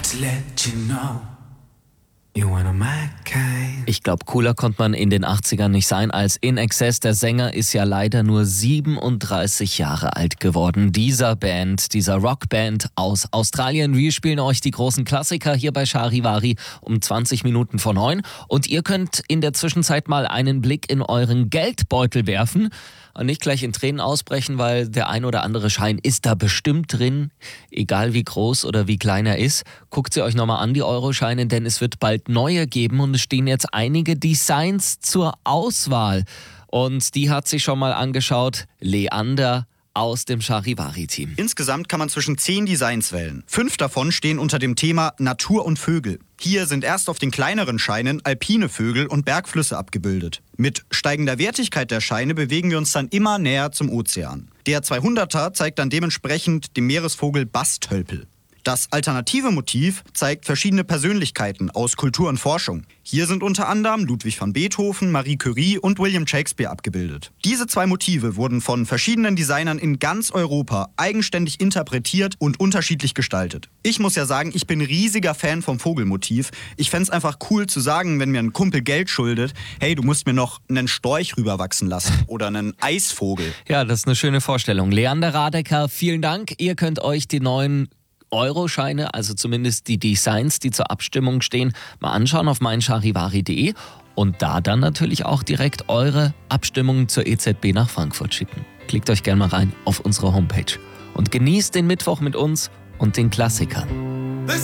Ich glaube, cooler konnte man in den 80ern nicht sein als INXS. Der Sänger ist ja leider nur 37 Jahre alt geworden. Dieser Rockband aus Australien. Wir spielen euch die großen Klassiker hier bei Charivari um 20 Minuten vor 9. Und ihr könnt in der Zwischenzeit mal einen Blick in euren Geldbeutel werfen. Und nicht gleich in Tränen ausbrechen, weil der ein oder andere Schein ist da bestimmt drin, egal wie groß oder wie klein er ist. Guckt sie euch nochmal an, die Euroscheine, denn es wird bald neue geben und es stehen jetzt einige Designs zur Auswahl. Und die hat sich schon mal angeschaut Leander aus dem Charivari-Team. Insgesamt kann man zwischen 10 Designs wählen. 5 davon stehen unter dem Thema Natur und Vögel. Hier sind erst auf den kleineren Scheinen alpine Vögel und Bergflüsse abgebildet. Mit steigender Wertigkeit der Scheine bewegen wir uns dann immer näher zum Ozean. Der 200er zeigt dann dementsprechend den Meeresvogel Bastölpel. Das alternative Motiv zeigt verschiedene Persönlichkeiten aus Kultur und Forschung. Hier sind unter anderem Ludwig van Beethoven, Marie Curie und William Shakespeare abgebildet. Diese 2 Motive wurden von verschiedenen Designern in ganz Europa eigenständig interpretiert und unterschiedlich gestaltet. Ich muss ja sagen, ich bin riesiger Fan vom Vogelmotiv. Ich fänd's einfach cool zu sagen, wenn mir ein Kumpel Geld schuldet, hey, du musst mir noch einen Storch rüberwachsen lassen oder einen Eisvogel. Ja, das ist eine schöne Vorstellung. Leander Radecker, vielen Dank. Ihr könnt euch die neuen Euroscheine, also zumindest die Designs, die zur Abstimmung stehen, mal anschauen auf meincharivari.de und da dann natürlich auch direkt eure Abstimmungen zur EZB nach Frankfurt schicken. Klickt euch gerne mal rein auf unsere Homepage und genießt den Mittwoch mit uns und den Klassikern.